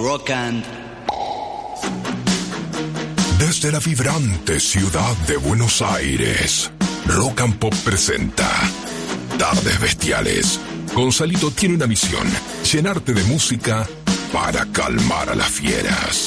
rock and... Desde la vibrante ciudad de Buenos Aires, Rock and Pop presenta Tardes Bestiales. Gonzalito tiene una misión: llenarte de música para calmar a las fieras.